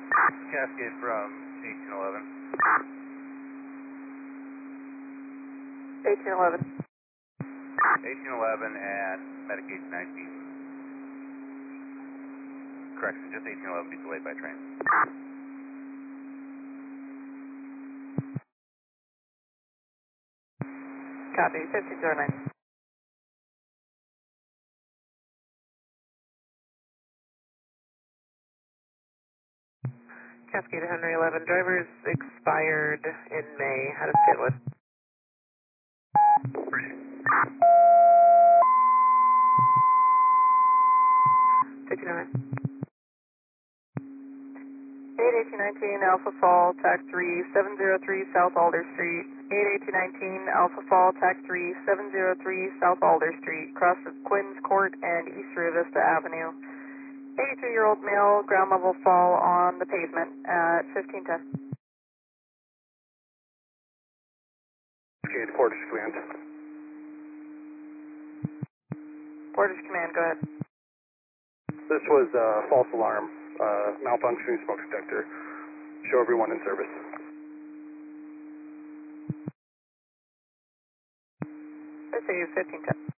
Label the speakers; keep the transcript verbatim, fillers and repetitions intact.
Speaker 1: Cascade from eighteen eleven.
Speaker 2: eighteen eleven.
Speaker 1: eighteen eleven and Medicaid nineteen. Correction, just eighteen eleven be delayed by train.
Speaker 2: Copy, fifteen zero nine. Cascade Henry eleven, drivers expired in May, how does it look? fifteen oh nine. eight eighteen nineteen Alpha Fall, TAC three, seven zero three South Alder Street. eight eighteen nineteen Alpha Fall, TAC three, seven zero three South Alder Street, cross of Quinn's Court and East Rio Vista Avenue. eighty-two-year-old male, ground level fall on the pavement at fifteen ten.
Speaker 3: Cascade, Portage Command.
Speaker 2: Portage Command, go ahead.
Speaker 3: This was a false alarm, uh, malfunctioning smoke detector. Show everyone in service.
Speaker 2: Let's say fifteen ten.